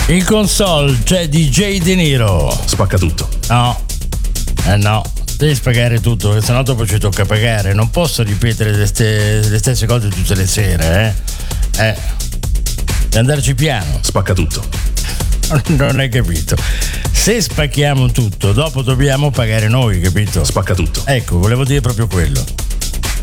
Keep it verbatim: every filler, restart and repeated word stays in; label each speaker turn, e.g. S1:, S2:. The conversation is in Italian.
S1: In console c'è D J De Niro.
S2: Spacca tutto.
S1: No, eh no, devi spaccare tutto, perché sennò dopo ci tocca pagare. Non posso ripetere le, ste, le stesse cose tutte le sere, eh. Eh. Devi andarci piano.
S2: Spacca tutto.
S1: Non hai capito. Se spacchiamo tutto, dopo dobbiamo pagare noi, capito?
S2: Spacca tutto.
S1: Ecco, volevo dire proprio quello.